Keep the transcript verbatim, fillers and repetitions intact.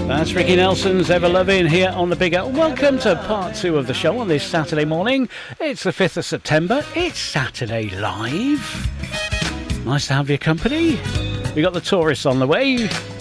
That's Ricky Nelson's Ever Loving here on the Big L. Welcome to part two of the show on this Saturday morning. It's the fifth of September. It's Saturday Live. Nice to have your company. We got the tourists on the way.